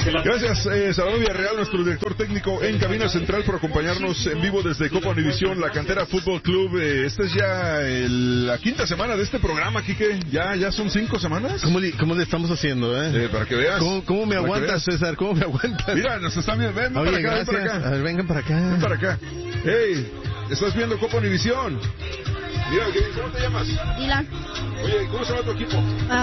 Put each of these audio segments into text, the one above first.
Gracias, Salvador Villarreal, nuestro director técnico en cabina central, por acompañarnos en vivo desde Copa Univisión, la Cantera Fútbol Club. Esta es ya la quinta semana de este programa, Quique. Ya son 5 semanas. ¿Cómo le estamos haciendo, para que veas. ¿Cómo me aguantas, César? ¿Cómo me aguantas? Mira, nos están viendo. Ven Oye, para acá, gracias. ven para acá. A ver, vengan para acá. Ven para acá. Hey, estás viendo Copa Univisión. Mira, ¿cómo te llamas? Dylan. Oye, ¿cómo se llama tu equipo?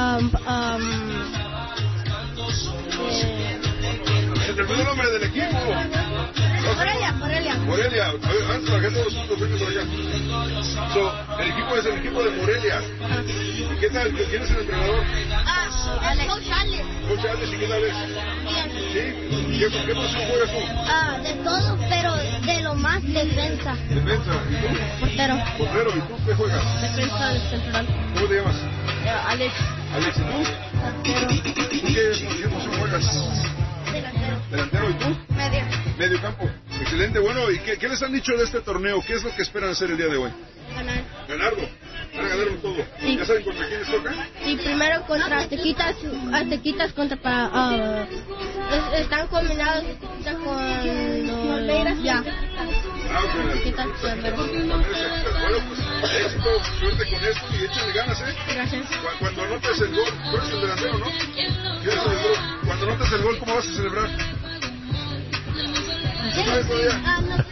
Se te olvidó el nombre del equipo. Morelia. A ver, antes la gente todos juntos, vengan por allá. El equipo es el equipo de Morelia. ¿Y qué tal? ¿Quién es el entrenador? Coach Alex. Coach Alex, ¿y qué tal es? Bien. ¿Sí? ¿Qué posición juegas tú? De todo, pero de lo más defensa. Defensa. ¿Y tú? Portero. ¿Y tú qué juegas? Defensa central. ¿Cómo te llamas? Alex. Alex, ¿y tú? Portero. ¿Tú qué posición juegas? Delantero. ¿Y tú? Medio campo. Excelente. Bueno, ¿y qué les han dicho de este torneo? ¿Qué es lo que esperan hacer el día de hoy? Ganarlo. Van a ganarlo todo. Sí. ¿Ya saben contra quiénes tocan? Sí, primero contra Aztequitas contra están combinados con los ya. Aztequitas, Bueno, pues éxito, suerte con esto y échale ganas, Gracias. Cuando anotes el gol, tú eres el delantero, ¿no? Cuando anotes el gol, ¿cómo vas a celebrar? ¿Sabes todavía?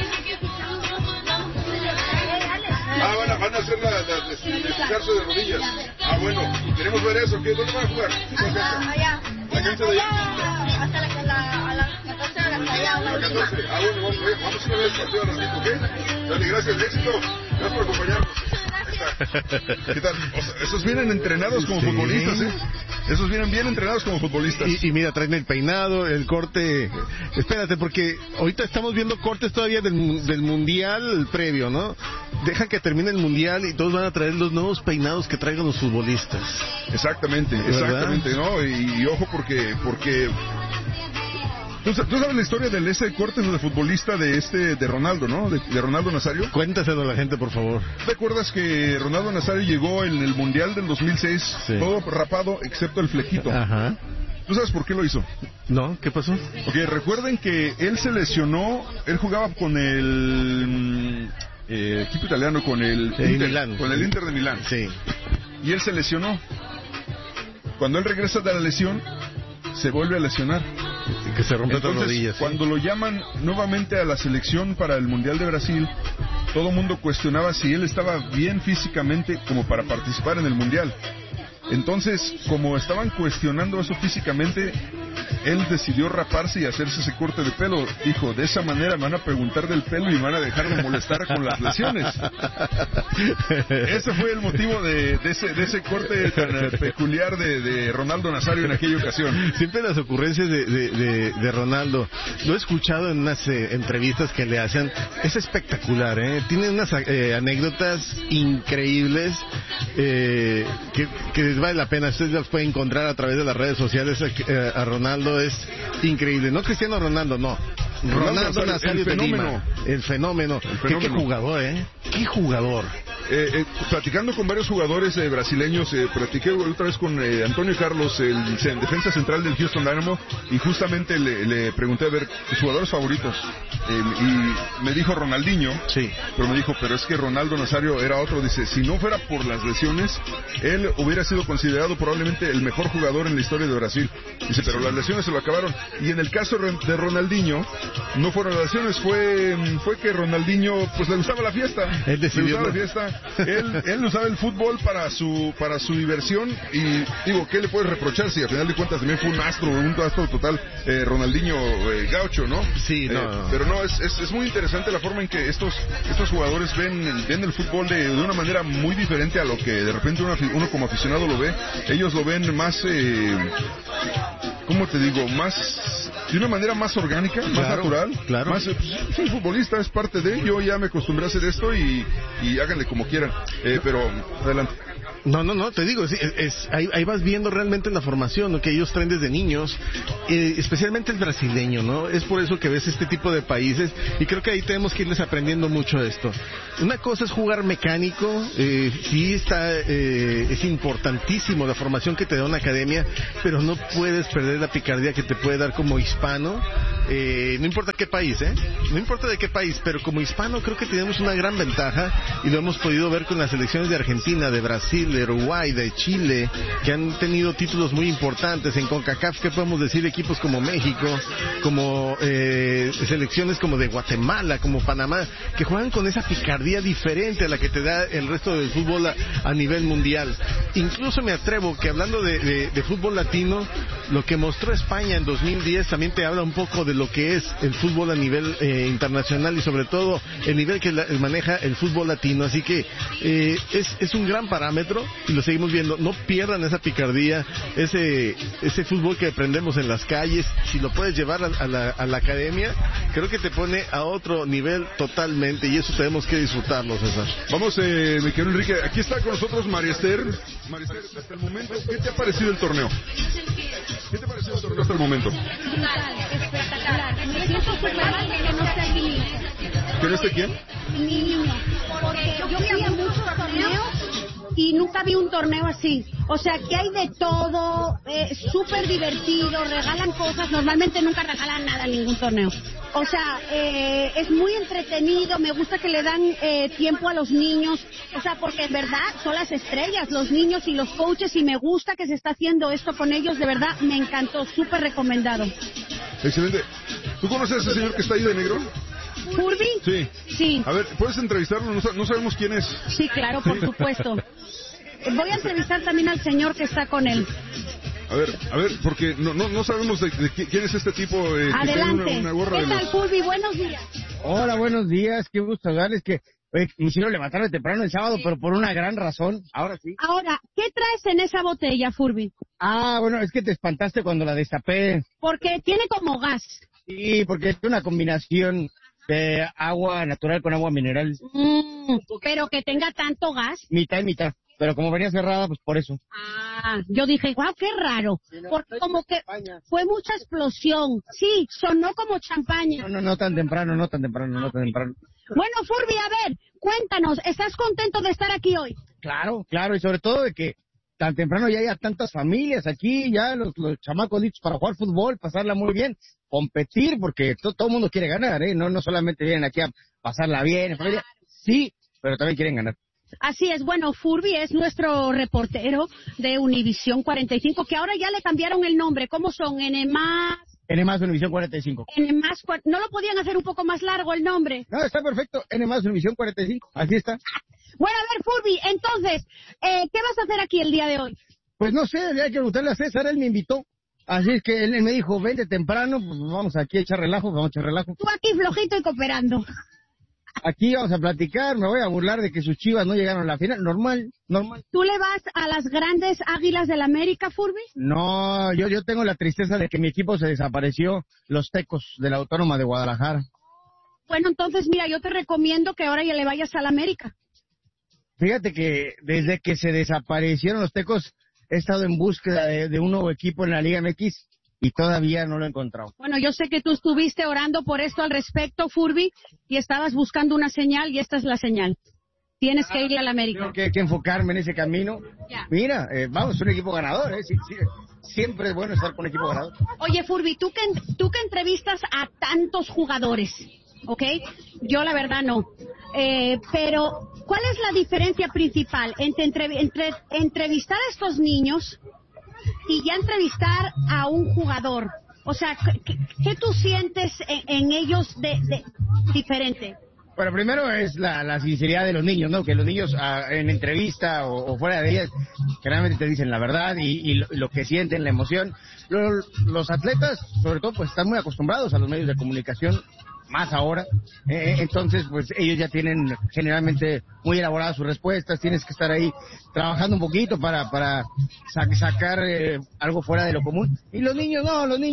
Van a hacer desfijarse de rodillas. Bueno, queremos ver eso. ¿Dónde van a jugar? Allá. ¿La cancha de allá? Hasta a las 14 horas allá. A las 14. Bueno, vamos a ver el partido a las 5, ¿ok? Dale, gracias, éxito. Gracias por acompañarnos. ¿Qué tal? O sea, esos vienen entrenados como futbolistas, Esos vienen bien entrenados como futbolistas. Y mira, traen el peinado, el corte. Espérate, porque ahorita estamos viendo cortes todavía del mundial previo, ¿no? Deja que termine el mundial y todos van a traer los nuevos peinados que traigan los futbolistas. Exactamente, ¿no? Y ojo porque ¿Tú sabes la historia de ese corte de futbolista de Ronaldo, ¿no? De Ronaldo Nazario. Cuéntaselo a la gente, por favor. ¿Te acuerdas que Ronaldo Nazario llegó en el Mundial del 2006 todo rapado excepto el flequito? Ajá. ¿Tú sabes por qué lo hizo? No, ¿qué pasó? Porque recuerden que él se lesionó, él jugaba con el equipo italiano, con el Inter de Milán. Sí. Y él se lesionó. Cuando él regresa de la lesión, se vuelve a lesionar. Que se rompe las rodillas. Cuando lo llaman nuevamente a la selección para el Mundial de Brasil, todo el mundo cuestionaba si él estaba bien físicamente como para participar en el Mundial. Entonces, como estaban cuestionando eso físicamente, él decidió raparse y hacerse ese corte de pelo. Dijo, de esa manera me van a preguntar del pelo y me van a dejar de molestar con las lesiones. Ese fue el motivo de ese corte tan peculiar de Ronaldo Nazario en aquella ocasión. Siempre las ocurrencias de Ronaldo. Lo he escuchado en unas entrevistas que le hacen. Es espectacular, Tiene unas anécdotas increíbles que vale la pena. Ustedes las pueden encontrar a través de las redes sociales. A Ronaldo es increíble. No Cristiano Ronaldo, no. Ronaldo Nazario de Lima. El fenómeno. ¿Qué jugador, ¿Qué jugador? Platicando con varios jugadores brasileños, platiqué otra vez con Antonio Carlos, el defensa central del Houston Dynamo, y justamente le pregunté a ver sus jugadores favoritos, y me dijo Ronaldinho, sí. Pero es que Ronaldo Nazario era otro. Dice, si no fuera por las lesiones, él hubiera sido considerado probablemente el mejor jugador en la historia de Brasil. Dice, pero las lesiones se lo acabaron. Y en el caso de Ronaldinho, no fueron las lesiones, fue que Ronaldinho pues le gustaba la fiesta. Él decidió él usaba el fútbol para su diversión, y digo, ¿qué le puedes reprochar si al final de cuentas también fue un astro total, Ronaldinho gaucho, ¿no? Sí, no. Pero no, es muy interesante la forma en que estos jugadores ven el fútbol de una manera muy diferente a lo que de repente uno como aficionado lo ve. Ellos lo ven más, ¿cómo te digo? De una manera más orgánica, más natural. Claro. Más, soy futbolista, es parte de ello, ya me acostumbré a hacer esto y háganle como quieran. Pero, adelante. No, te digo, ahí vas viendo realmente la formación, ¿no?, que ellos traen desde niños, especialmente el brasileño, ¿no? Es por eso que ves este tipo de países, y creo que ahí tenemos que irles aprendiendo mucho esto. Una cosa es jugar mecánico, sí es importantísimo la formación que te da una academia, pero no puedes perder la picardía que te puede dar como hispano, no importa qué país, no importa de qué país, pero como hispano creo que tenemos una gran ventaja, y lo hemos podido ver con las selecciones de Argentina, de Brasil, de Uruguay, de Chile, que han tenido títulos muy importantes en CONCACAF. ¿Qué podemos decir? Equipos como México, como selecciones como de Guatemala, como Panamá, que juegan con esa picardía diferente a la que te da el resto del fútbol a nivel mundial. Incluso me atrevo que, hablando de fútbol latino, lo que mostró España en 2010 también te habla un poco de lo que es el fútbol a nivel internacional, y sobre todo el nivel que maneja el fútbol latino. Así que es un gran parámetro, y lo seguimos viendo. No pierdan esa picardía, ese fútbol que aprendemos en las calles. Si lo puedes llevar a la academia, creo que te pone a otro nivel totalmente, y eso tenemos que disfrutarlo, César. Vamos, mi querido Enrique, aquí está con nosotros María Esther. María Esther, hasta el momento, ¿qué te ha parecido el torneo? ¿Qué te ha parecido el torneo hasta el momento? Espectacular. Me siento súper mal de que no esté aquí. ¿Que no esté quién? Mi niño. Porque yo fui a muchos torneos y nunca vi un torneo así. O sea, que hay de todo, súper divertido, regalan cosas. Normalmente nunca regalan nada en ningún torneo. O sea, es muy entretenido, me gusta que le dan tiempo a los niños. O sea, porque en verdad son las estrellas, los niños y los coaches, y me gusta que se está haciendo esto con ellos. De verdad, me encantó, súper recomendado. Excelente. ¿Tú conoces a ese señor que está ahí de negro? ¿Furby? Sí. Sí. A ver, ¿puedes entrevistarlo? No sabemos quién es. Sí, claro, por supuesto. Voy a entrevistar también al señor que está con él. A ver, porque no sabemos de quién es este tipo. Adelante. Que tiene una gorra ¿Qué tal, Furby? Buenos días. Hola, buenos días. Qué gusto saludarles. Que me hicieron levantarme temprano el sábado, pero por una gran razón. Ahora sí. Ahora, ¿qué traes en esa botella, Furby? Bueno, es que te espantaste cuando la destapé. Porque tiene como gas. Sí, porque es una combinación de agua natural con agua mineral. Pero que tenga tanto gas. Mitad y mitad. Pero como venía cerrada, pues por eso. Yo dije, wow, qué raro. Porque como que fue mucha explosión. Sí, sonó como champaña. No tan temprano. Bueno, Furby, a ver, cuéntanos, ¿estás contento de estar aquí hoy? Claro, y sobre todo de que tan temprano ya haya tantas familias aquí, ya los chamacos listos para jugar fútbol, pasarla muy bien, competir, porque todo el mundo quiere ganar, no solamente vienen aquí a pasarla bien, familia, sí, pero también quieren ganar. Así es, bueno, Furby es nuestro reportero de Univisión 45, que ahora ya le cambiaron el nombre. ¿Cómo son? N+, Univisión 45. ¿No lo podían hacer un poco más largo el nombre? No, está perfecto, N+, Univisión 45, aquí está. Bueno, a ver, Furby, entonces, ¿qué vas a hacer aquí el día de hoy? Pues no sé, hay que preguntarle a César, él me invitó. Así es que él me dijo, vente temprano, pues vamos aquí a echar relajo, Tú aquí flojito y cooperando. Aquí vamos a platicar, me voy a burlar de que sus Chivas no llegaron a la final, normal. ¿Tú le vas a las grandes Águilas del América, Furby? No, yo tengo la tristeza de que mi equipo se desapareció, los Tecos de la Autónoma de Guadalajara. Bueno, entonces, mira, yo te recomiendo que ahora ya le vayas a la América. Fíjate que desde que se desaparecieron los Tecos, he estado en búsqueda de un nuevo equipo en la Liga MX y todavía no lo he encontrado. Bueno, yo sé que tú estuviste orando por esto al respecto, Furby, y estabas buscando una señal, y esta es la señal. Tienes que ir a la América. Tengo que enfocarme en ese camino. Ya. Mira, vamos, un equipo ganador, sí, siempre es bueno estar con un equipo ganador. Oye, Furby, tú que entrevistas a tantos jugadores, ¿ok? Yo la verdad no. Pero, ¿cuál es la diferencia principal entre entrevistar a estos niños y ya entrevistar a un jugador? O sea, ¿qué tú sientes en ellos de diferente? Bueno, primero es la sinceridad de los niños, ¿no? Que los niños en entrevista o fuera de ellas generalmente te dicen la verdad y lo que sienten, la emoción. Los atletas, sobre todo, pues están muy acostumbrados a los medios de comunicación, más ahora, entonces pues ellos ya tienen generalmente muy elaboradas sus respuestas, tienes que estar ahí trabajando un poquito para sacar algo fuera de lo común. Y los niños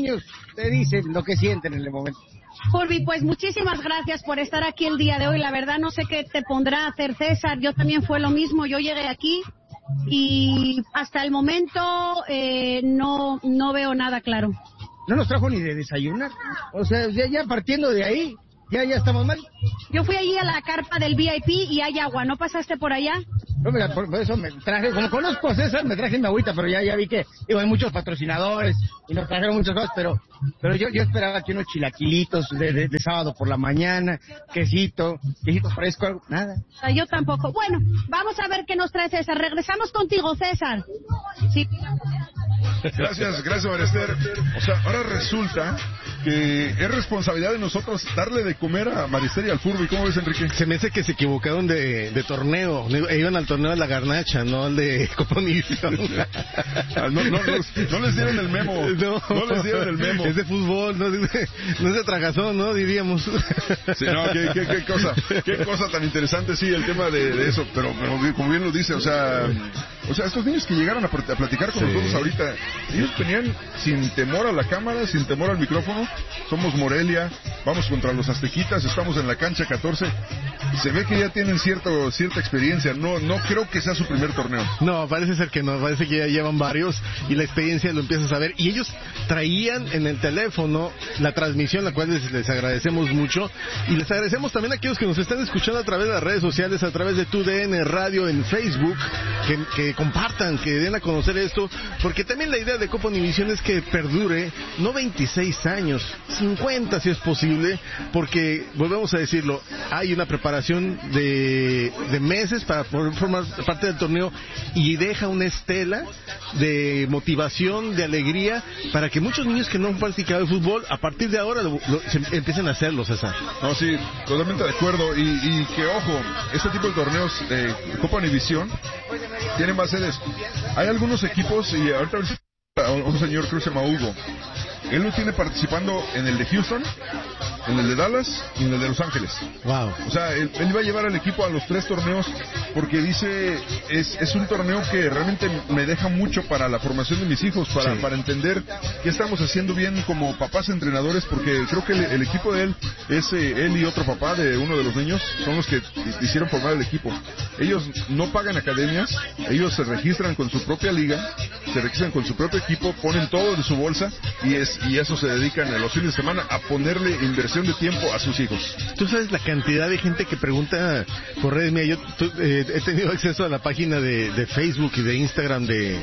te dicen lo que sienten en el momento. Furby, pues muchísimas gracias por estar aquí el día de hoy. La verdad no sé qué te pondrá a hacer César, yo también fue lo mismo, yo llegué aquí y hasta el momento no veo nada claro. No nos trajo ni de desayunar. O sea, ya partiendo de ahí, ya estamos mal. Yo fui allí a la carpa del VIP y hay agua. ¿No pasaste por allá? No, mira, por eso me traje, como conozco a César, me traje mi agüita, pero ya vi que hay muchos patrocinadores y nos trajeron muchas cosas, pero yo esperaba que unos chilaquilitos de sábado por la mañana, quesito fresco, nada. Yo tampoco. Bueno, vamos a ver qué nos trae César. Regresamos contigo, César. Sí. Gracias, María Esther. O sea, ahora resulta que es responsabilidad de nosotros darle de comer a María Esther y al Furby. ¿Cómo ves, Enrique? Se me hace que se equivocaron de torneo. Iban al torneo de la garnacha, no al de Copa Univisión. No les dieron el memo. No les dieron el memo. Es de fútbol, no es de tragazón, ¿no? Diríamos. Sí, no, qué cosa tan interesante, sí, el tema de eso. Pero como bien lo dice, o sea, estos niños que llegaron a platicar con nosotros ahorita, ellos venían sin temor a la cámara, sin temor al micrófono. Somos Morelia, vamos contra los Aztequitas, estamos en la cancha 14. Se ve que ya tienen cierta experiencia. No creo que sea su primer torneo. No, parece ser que no, parece que ya llevan varios y la experiencia lo empiezas a ver. Y ellos traían en el teléfono la transmisión, la cual les agradecemos mucho. Y les agradecemos también a aquellos que nos están escuchando a través de las redes sociales, a través de TUDN Radio en Facebook, que compartan, que den a conocer esto, porque también la idea de Copa Univisión es que perdure, no 26 años, 50 si es posible, porque, volvemos a decirlo, hay una preparación de meses para poder formar parte del torneo y deja una estela de motivación, de alegría, para que muchos niños que no han practicado el fútbol, a partir de ahora empiecen a hacerlo, César. No, sí, totalmente de acuerdo, y que, ojo, este tipo de torneos de Copa Univisión tienen más sedes. Hay algunos equipos, y ahorita un señor creo que se llama Hugo, él lo tiene participando en el de Houston, en el de Dallas y en el de Los Ángeles. Wow. O sea, él va a llevar al equipo a los 3 torneos porque dice, es un torneo que realmente me deja mucho para la formación de mis hijos, para entender qué estamos haciendo bien como papás entrenadores, porque creo que el equipo de él es él y otro papá de uno de los niños, son los que hicieron formar el equipo. Ellos no pagan academias, ellos se registran con su propia liga, se registran con su propio equipo, ponen todo de su bolsa y eso se dedican a los fines de semana a ponerle inversión de tiempo a sus hijos. Tú sabes la cantidad de gente que pregunta por redes. Mira, yo he tenido acceso a la página de Facebook y de Instagram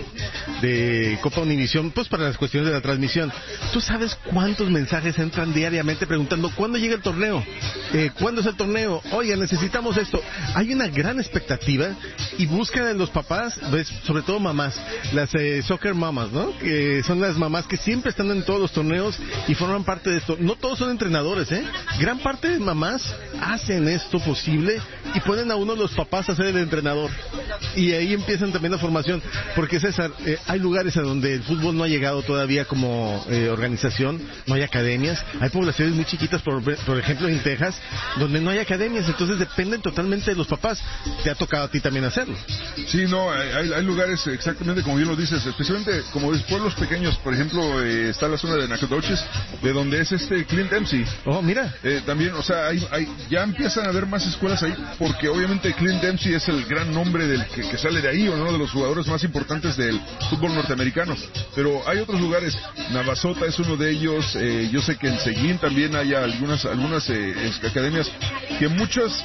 de Copa Univisión, pues para las cuestiones de la transmisión. ¿Tú sabes cuántos mensajes entran diariamente preguntando cuándo llega el torneo? ¿Cuándo es el torneo? Oye, necesitamos esto. Hay una gran expectativa y buscan en los papás, pues, sobre todo mamás, las soccer mamas, ¿no? Que son las mamás que siempre están en todos los torneos y forman parte de esto. No todos son entrenadores, gran parte de mamás hacen esto posible y ponen a uno de los papás a ser el entrenador, y ahí empiezan también la formación, porque César, hay lugares a donde el fútbol no ha llegado todavía como organización, no hay academias, hay poblaciones muy chiquitas, por ejemplo en Texas, donde no hay academias, entonces dependen totalmente de los papás. Te ha tocado a ti también hacerlo. Sí, no, hay lugares exactamente como bien lo dices, especialmente como pueblos pequeños, por ejemplo, está la zona de Nacogdoches, de donde es Clint Dempsey. Oh, mira. También, o sea, ya empiezan a haber más escuelas ahí, porque obviamente Clint Dempsey es el gran nombre del que sale de ahí, uno de los jugadores más importantes del fútbol norteamericano. Pero hay otros lugares, Navasota es uno de ellos, yo sé que en Seguín también hay algunas academias, que muchos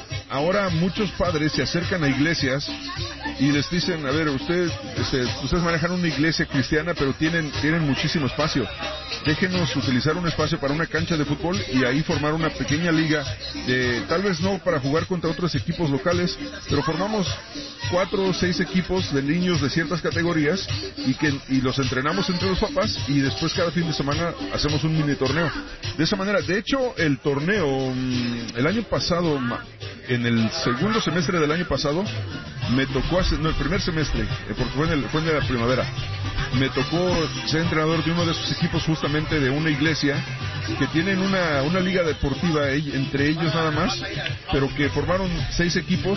padres se acercan a iglesias y les dicen, a ver, ustedes manejan una iglesia cristiana, pero tienen muchísimo espacio. Déjenos utilizar un espacio para una cancha de fútbol y ahí formar una pequeña liga, tal vez no para jugar contra otros equipos locales, pero formamos 4 o 6 equipos de niños de ciertas categorías y los entrenamos entre los papás, y después cada fin de semana hacemos un mini torneo. De esa manera, de hecho, el torneo, el año pasado, en el segundo semestre del año pasado, me tocó el primer semestre, porque fue en la primavera, me tocó ser entrenador de uno de esos equipos, justamente de una iglesia que tienen una liga deportiva entre ellos nada más, pero que formaron 6 equipos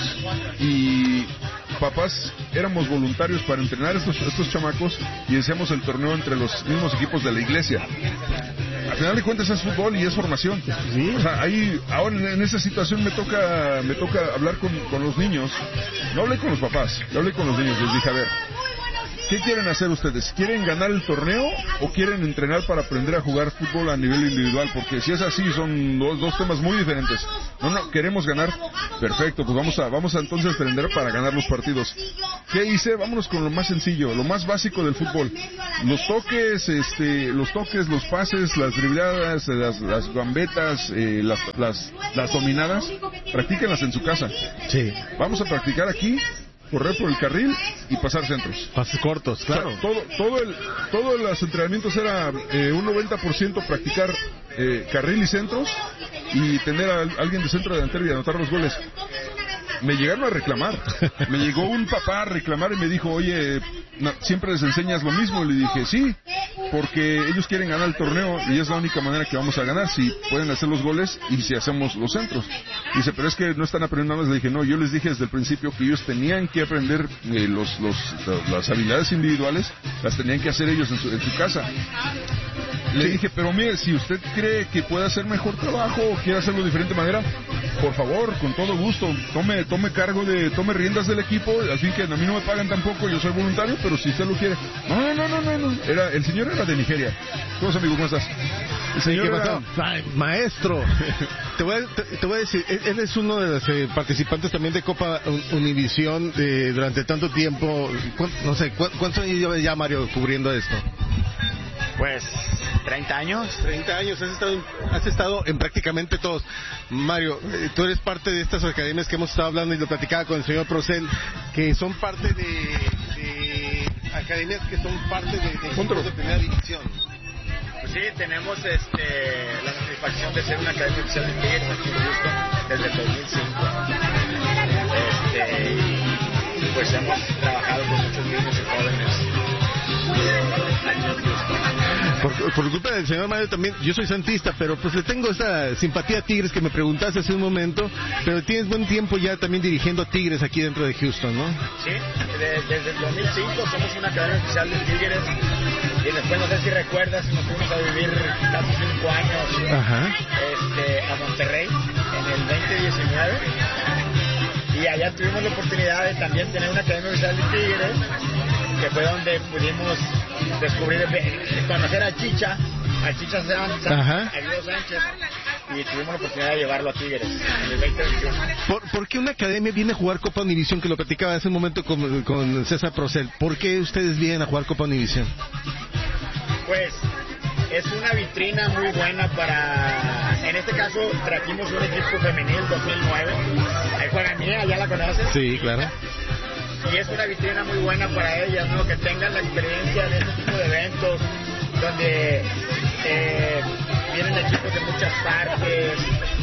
y papás éramos voluntarios para entrenar estos chamacos y hacíamos el torneo entre los mismos equipos de la iglesia. Al final de cuentas es fútbol y es formación. Sí. O sea, ahí, ahora en esa situación me toca hablar con los niños. No hablé con los papás, yo hablé con los niños. Les dije, a ver, ¿qué quieren hacer ustedes? ¿Quieren ganar el torneo o quieren entrenar para aprender a jugar fútbol a nivel individual? Porque si es así, son dos temas muy diferentes. No, queremos ganar. Perfecto, pues vamos a entonces aprender para ganar los partidos. ¿Qué hice? Vámonos con lo más sencillo, lo más básico del fútbol. Los toques, los pases, las dribladas, las gambetas, las dominadas, practíquenlas en su casa. Sí. Vamos a practicar aquí, correr por el carril y pasar centros. Pases cortos, claro. O sea, todos los entrenamientos era un 90% practicar carril y centros y tener a alguien de centro delantero y anotar los goles. Me llegaron a reclamar. Me llegó un papá a reclamar y me dijo, oye, siempre les enseñas lo mismo. Y le dije, sí, porque ellos quieren ganar el torneo y es la única manera que vamos a ganar, si pueden hacer los goles y si hacemos los centros. Dice, pero es que no están aprendiendo nada. Le dije, no, yo les dije desde el principio que ellos tenían que aprender las habilidades individuales, las tenían que hacer ellos en su casa. Le dije, pero mire, si usted cree que puede hacer mejor trabajo o quiere hacerlo de diferente manera, por favor, con todo gusto, tome riendas del equipo, así que a mí no me pagan tampoco, yo soy voluntario, pero si usted lo quiere. No. El señor era de Nigeria. ¿Cómo estás, amigo? ¿Cómo estás? El señor era... Ay, maestro, te voy a decir, él es uno de los participantes también de Copa Univisión durante tanto tiempo. No sé, ¿cuántos años lleva ya, Mario, cubriendo esto? Pues 30 años. 30 años, has estado en prácticamente todos. Mario, tú eres parte de estas academias que hemos estado hablando y lo platicaba con el señor Procel, que son parte de academias que son parte de equipos de primera división. Pues sí, tenemos la satisfacción de ser una academia oficial de Tigres aquí en Houston desde el 2005. Y pues hemos trabajado con muchos niños y jóvenes. Por culpa del señor Mario también, yo soy santista, pero pues le tengo esa simpatía a Tigres que me preguntaste hace un momento, pero tienes buen tiempo ya también dirigiendo a Tigres aquí dentro de Houston, ¿no? Sí, desde el 2005 somos una academia oficial de Tigres y después no sé si recuerdas, nos fuimos a vivir casi 5 años. Ajá. A Monterrey en el 2019 y allá tuvimos la oportunidad de también tener una academia oficial de Tigres, que fue donde pudimos descubrir, conocer a Chicha Sánchez, y tuvimos la oportunidad de llevarlo a Tigres en el 2021. ¿Por qué una academia viene a jugar Copa Univisión, que lo platicaba hace un momento con César Procel? ¿Por qué ustedes vienen a jugar Copa Univisión? Pues es una vitrina muy buena para, en este caso trajimos un equipo femenil 2009, ahí juega Mía, ¿ya la conoces? Sí, claro. Y es una vitrina muy buena para ellas, ¿no? Que tengan la experiencia de este tipo de eventos, donde vienen equipos de muchas partes,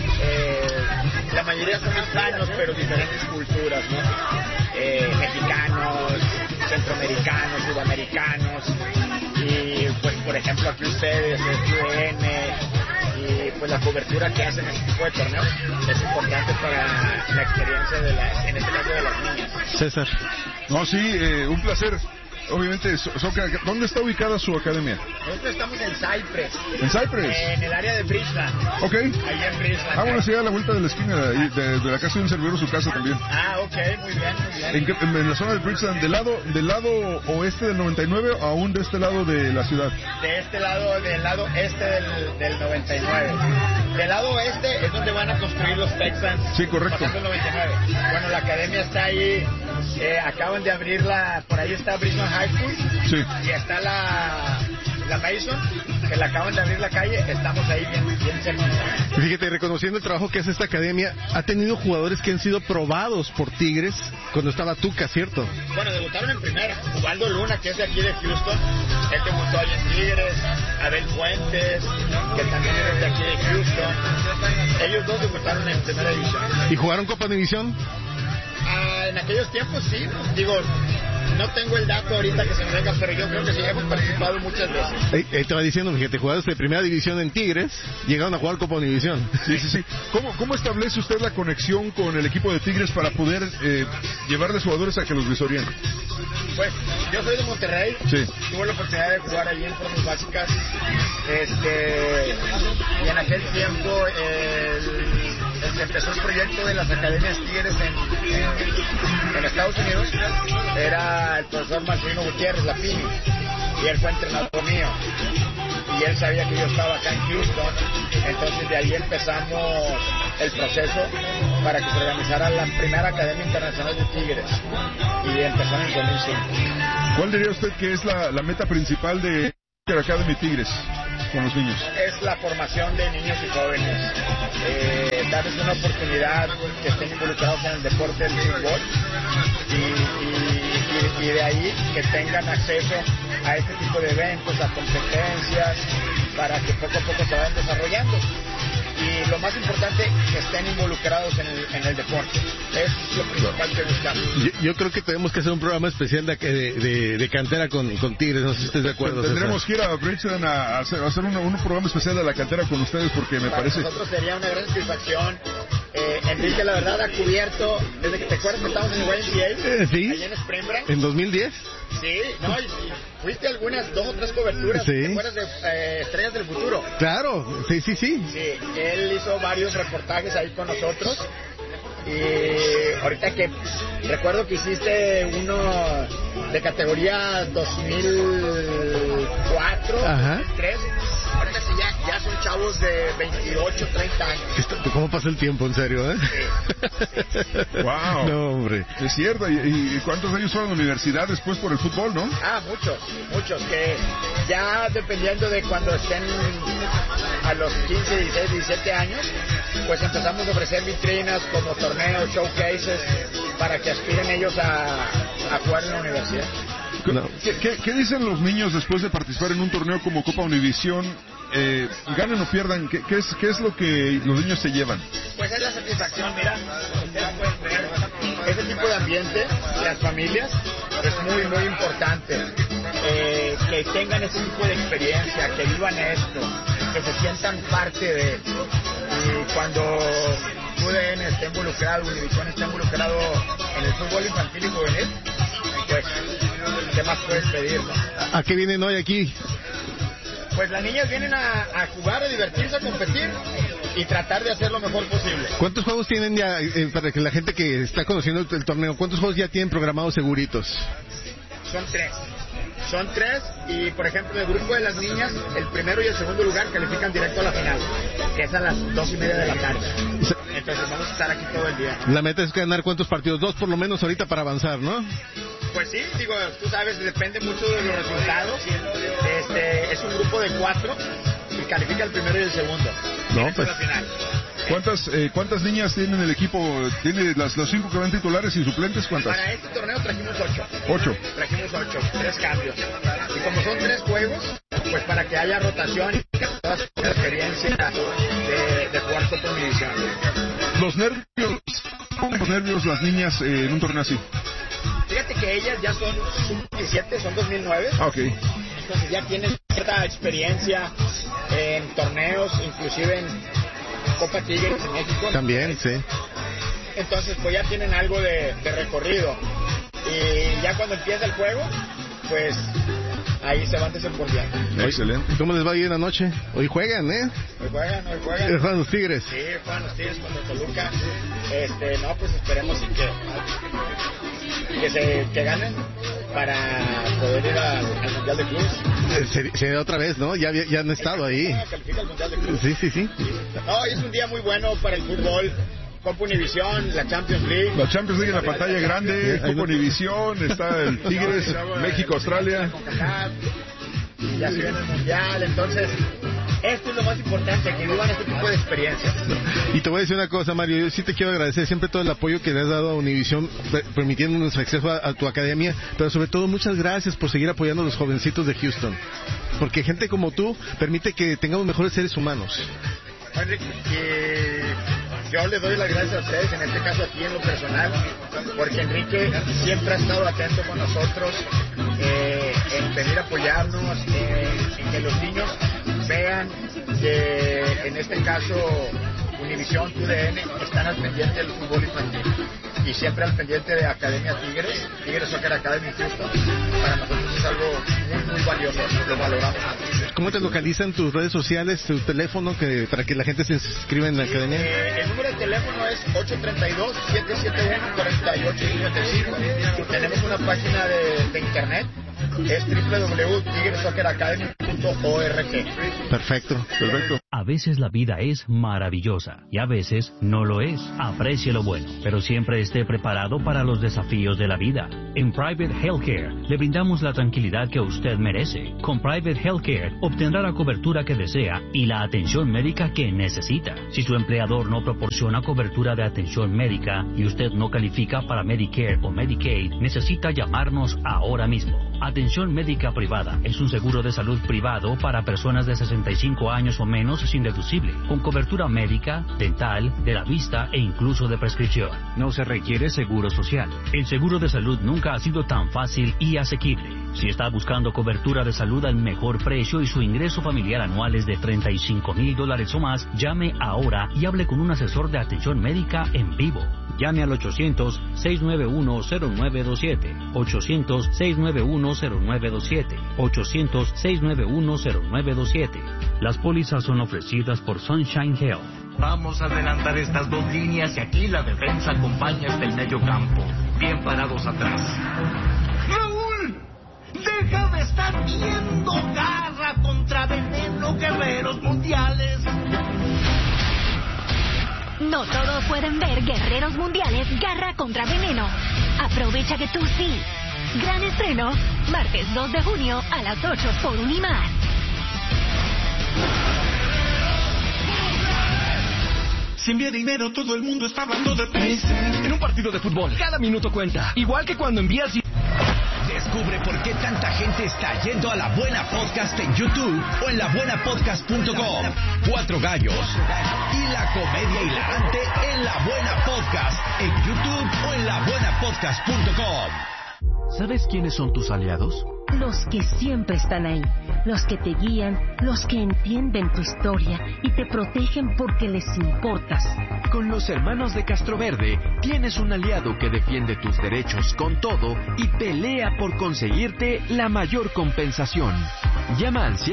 la mayoría son hispanos, pero diferentes culturas, ¿no? Mexicanos, centroamericanos, sudamericanos, y pues por ejemplo aquí ustedes, UDN, y pues la cobertura que hacen en este tipo de torneos es importante para la experiencia en este caso de las niñas. César. No, sí, un placer. Obviamente, ¿dónde está ubicada su academia? Nosotros estamos en Cypress. ¿En Cypress? En el área de Bridgeland. Ok. Ahí en Bridgeland. Bueno, sí, a la vuelta de la esquina, de la casa de un servidor, su casa también. Ok, muy bien. En la zona de Bridgeland, del lado oeste del 99 o aún de este lado de la ciudad? De este lado, del lado este del 99. Del lado oeste es donde van a construir los Texans. Sí, correcto. Pasando el 99. Bueno, la academia está ahí. Acaban de abrirla, por ahí está Bridgeland High School. Sí. Y está la Mason, que la acaban de abrir la calle. Estamos ahí bien cerca. Fíjate, reconociendo el trabajo que hace esta academia, ha tenido jugadores que han sido probados por Tigres cuando estaba Tuca, ¿cierto? Bueno, debutaron en primera. Ubaldo Luna, que es de aquí de Houston, él debutó ahí en Tigres. Abel Fuentes, que también es de aquí de Houston. Ellos dos debutaron en primera división. ¿Y jugaron Copa Univisión? En aquellos tiempos sí, digo, No tengo el dato ahorita que se me venga, pero yo creo que sí, hemos participado muchas veces. Te va diciendo, fíjate, jugadores de primera división en Tigres llegaron a jugar Copa Univisión. Sí. ¿Cómo establece usted la conexión con el equipo de Tigres para poder llevarles jugadores a que los visorien? Pues yo soy de Monterrey, sí. Tuve la oportunidad de jugar allí en formas básicas, y en aquel tiempo empezó el proyecto de las academias Tigres en Estados Unidos, era el profesor Marcelino Gutiérrez Lapini, y él fue entrenador mío, y él sabía que yo estaba acá en Houston, entonces de ahí empezamos el proceso para que se organizara la primera Academia Internacional de Tigres, y empezó en el 2005. ¿Cuál diría usted que es la meta principal de Academy Tigres con los niños? Es la formación de niños y jóvenes, darles una oportunidad que estén involucrados en el deporte del fútbol y de ahí que tengan acceso a este tipo de eventos, a competencias, para que poco a poco se vayan desarrollando. Y lo más importante, que estén involucrados en el deporte. Es lo principal que buscamos. Yo creo que tenemos que hacer un programa especial de cantera con Tigres, no sé si estés de acuerdo. Tendremos que ir a Bridgestone a hacer un programa especial de la cantera con ustedes, porque me parece... Para nosotros sería una gran satisfacción. Enrique, la verdad, ha cubierto, desde que te acuerdas que estábamos en YMCA, ¿sí? allá en Spring Break. ¿En 2010? Sí, no, y fuiste algunas 2 o 3 coberturas, sí. ¿Te acuerdas de Estrellas del Futuro? Claro, sí. Sí, él hizo varios reportajes ahí con nosotros, y ahorita que recuerdo que hiciste uno de categoría 2004, 2003, ahorita sí ya son chavos de 28, 30 años. ¿Cómo pasa el tiempo, en serio, Sí. Wow. No, hombre. Es cierto, ¿y cuántos años fueron a la universidad después por el fútbol, no? Muchos, que ya dependiendo de cuando estén a los 15, 16, 17 años, pues empezamos a ofrecer vitrinas como torneos, showcases, para que aspiren ellos a jugar en la universidad. No. ¿Qué dicen los niños después de participar en un torneo como Copa Univisión? Ganen o pierdan, ¿qué es lo que los niños se llevan? Pues es la satisfacción, mira, ustedes pueden ver, ese tipo de ambiente, las familias, es muy, muy importante, que tengan ese tipo de experiencia, que vivan esto, que se sientan parte de, y cuando UDN esté involucrado, Univisión esté involucrado en el fútbol infantil y juvenil, pues, ¿qué más puedes pedir, no? ¿A qué vienen hoy aquí? Pues las niñas vienen a jugar, a divertirse, a competir y tratar de hacer lo mejor posible. ¿Cuántos juegos tienen ya, para que la gente que está conociendo el torneo, cuántos juegos ya tienen programados seguritos? Son tres, y por ejemplo en el grupo de las niñas, el primero y el segundo lugar califican directo a la final, que es a las 2:30 de la tarde. Entonces vamos a estar aquí todo el día. La meta es ganar ¿cuántos partidos? 2 por lo menos ahorita para avanzar, ¿no? Pues sí, digo, tú sabes, depende mucho de los resultados. Es un grupo de 4 y califica el primero y el segundo. No, pues. La final. ¿Cuántas niñas tienen el equipo? ¿Tiene los 5 que van titulares y suplentes? ¿Cuántas? Para este torneo trajimos 8. 8. Trajimos 8, 3 cambios. Y como son 3 juegos, pues para que haya rotación y que todas tengan la experiencia de jugar Copa Univisión. Los nervios las niñas en un torneo así. Fíjate que ellas ya son sub-17, son 2009. Ok. Entonces ya tienen cierta experiencia en torneos, inclusive en Copa Tigres en México. También, sí. Entonces pues ya tienen algo de recorrido. Y ya cuando empieza el juego, pues ahí se van desenvolviendo. Excelente. ¿Cómo les va a ir en la noche? Hoy juegan, ¿eh? Hoy juegan. Juegan los Tigres. Sí, juegan los Tigres contra Toluca. No, pues esperemos que ganen para poder ir al Mundial de Clubes. Sería otra vez, ¿no? Ya han estado ahí. Califica al Mundial de Clubes. Sí. No, es un día muy bueno para el fútbol. Copa Univisión, la Champions League. La Champions League en la pantalla grande, Copa Univisión, está el Tigres, México, Australia. Ya se viene el Mundial, entonces esto es lo más importante, que vivan este tipo de experiencias. Y te voy a decir una cosa, Mario, yo sí te quiero agradecer siempre todo el apoyo que le has dado a Univisión, permitiéndonos acceso a tu academia, pero sobre todo muchas gracias por seguir apoyando a los jovencitos de Houston, porque gente como tú permite que tengamos mejores seres humanos. Enrique, yo le doy las gracias a ustedes, en este caso aquí en lo personal, porque Enrique siempre ha estado atento con nosotros, en venir a apoyarnos, en que los niños vean que en este caso Univisión, TUDN, están al pendiente del fútbol infantil y siempre al pendiente de Academia Tigres Soccer Academy Houston. Para nosotros es algo muy valioso, lo valoramos. ¿Cómo te localizan tus redes sociales, tu teléfono, para que la gente se inscriba en la academia? El número de teléfono es 832-771-4855. Tenemos una página de internet, es www.tigresocceracademy.org. Perfecto. A veces la vida es maravillosa y a veces no lo es. Aprecie lo bueno, pero siempre esté preparado para los desafíos de la vida. En Private Healthcare le brindamos la tranquilidad que usted merece. Con Private Healthcare obtendrá la cobertura que desea y la atención médica que necesita. Si su empleador no proporciona cobertura de atención médica y usted no califica para Medicare o Medicaid, necesita llamarnos ahora mismo. Atención médica privada es un seguro de salud privado para personas de 65 años o menos sin deducible, con cobertura médica, dental, de la vista e incluso de prescripción. No se requiere seguro social. El seguro de salud nunca ha sido tan fácil y asequible. Si está buscando cobertura de salud al mejor precio y su ingreso familiar anual es de $35,000 o más, llame ahora y hable con un asesor de atención médica en vivo. Llame al 800-691-0927, 800-691-0927, 800-691-0927. Las pólizas son ofrecidas por Sunshine Health. Vamos a adelantar estas dos líneas y aquí la defensa acompaña hasta el medio campo, bien parados atrás. ¡Raúl! ¡Deja de estar viendo Garra contra Veneno, Guerreros Mundiales! No todos pueden ver Guerreros Mundiales, Garra contra Veneno. Aprovecha que tú sí. Gran estreno, martes 2 de junio a las 8 por Unimás. Si envía dinero, todo el mundo está hablando de Paysend. En un partido de fútbol, cada minuto cuenta. Igual que cuando envías... Descubre por qué tanta gente está yendo a La Buena Podcast en YouTube o en labuenapodcast.com. 4 gallos y la comedia hilarante en La Buena Podcast en YouTube o en labuenapodcast.com. ¿Sabes quiénes son tus aliados? Los que siempre están ahí, los que te guían, los que entienden tu historia y te protegen porque les importas. Con los hermanos de Castroverde tienes un aliado que defiende tus derechos con todo y pelea por conseguirte la mayor compensación. Llama al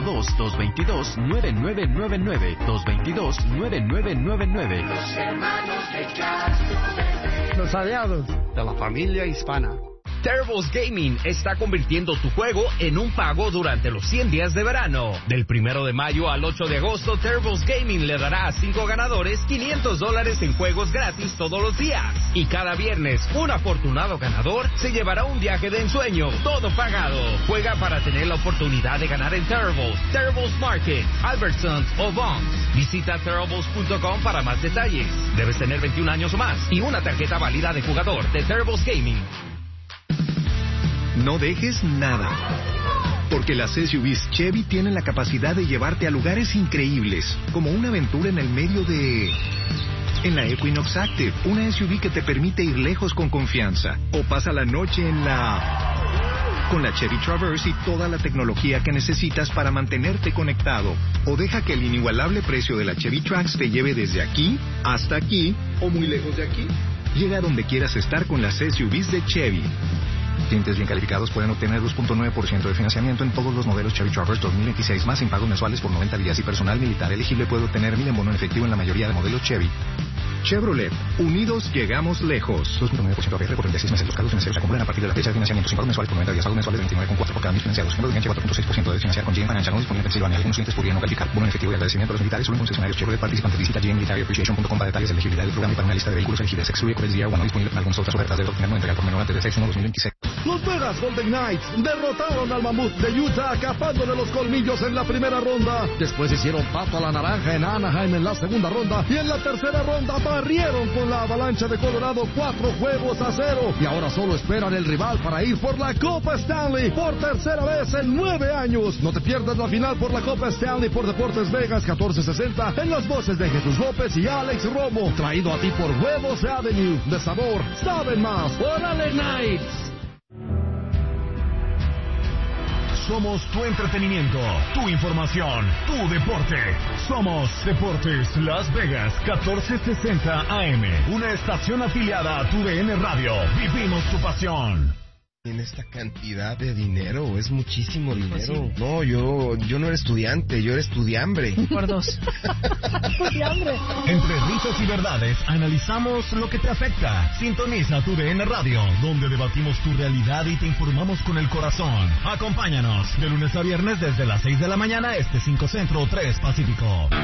702-222-9999, 222-9999. Los hermanos de Castroverde. Los aliados de la familia hispana. Terribles Gaming está convirtiendo tu juego en un pago durante los 100 días de verano. Del 1 de mayo al 8 de agosto, Terribles Gaming le dará a 5 ganadores $500 en juegos gratis todos los días. Y cada viernes, un afortunado ganador se llevará un viaje de ensueño, todo pagado. Juega para tener la oportunidad de ganar en Terribles Market, Albertsons o Vons. Visita Terribles.com para más detalles. Debes tener 21 años o más y una tarjeta válida de jugador de Terribles Gaming. No dejes nada, porque las SUVs Chevy tienen la capacidad de llevarte a lugares increíbles, como una aventura en el medio de... En la Equinox Active, una SUV que te permite ir lejos con confianza, o pasa la noche en la... Con la Chevy Traverse y toda la tecnología que necesitas para mantenerte conectado, o deja que el inigualable precio de la Chevy Trax te lleve desde aquí hasta aquí, o muy lejos de aquí. Llega a donde quieras estar con las SUVs de Chevy. Clientes bien calificados pueden obtener 2.9% de financiamiento en todos los modelos Chevy Traverse 2026 más sin pagos mensuales por 90 días y personal militar elegible puede obtener 1,000 en bono en efectivo en la mayoría de modelos Chevy. Chevrolet, unidos llegamos lejos. 2.9% APR por 36 meses. Los cargos financieros se acumulan a partir de la fecha de financiamiento sin pagos mensuales por 90 días. Pagos mensuales de 29,4 por cada mil financiados. Tiempo de vigencia 4.6% de financiar con GM Financial. No disponible en Pensilvania. Algunos clientes podrían no calificar. Bono en efectivo y agradecimiento a los militares. Solo en concesionarios Chevrolet participantes. Visita gmmilitaryappreciation.com para detalles de elegibilidad del programa y para una lista de vehículos elegibles. Excluye Coles DR1 disponible en algunas otras ofertas. Debe obtener no entregar por menor antes de 6/1/2026. Los Vegas Golden Knights derrotaron al Mamut de Utah, capándole los colmillos en la primera ronda. Después hicieron pato a la naranja en Anaheim en la segunda ronda. Y en la tercera ronda barrieron con la Avalancha de Colorado 4-0. Y ahora solo esperan el rival para ir por la Copa Stanley por tercera vez en 9 años. No te pierdas la final por la Copa Stanley por Deportes Vegas 1460 en las voces de Jesús López y Alex Romo. Traído a ti por Huevos Avenue. De sabor, saben más. ¡Órale, Knights! Somos tu entretenimiento, tu información, tu deporte. Somos Deportes Las Vegas 1460 AM. Una estación afiliada a tu DN Radio. Vivimos tu pasión. En esta cantidad de dinero, es muchísimo dinero. Sí. No, yo no era estudiante, yo era estudiambre. Por 2. Estudiambre. Entre risas y verdades, analizamos lo que te afecta. Sintoniza tu DN Radio, donde debatimos tu realidad y te informamos con el corazón. Acompáñanos de lunes a viernes desde las 6 de la mañana, 5 Centro, 3 Pacífico.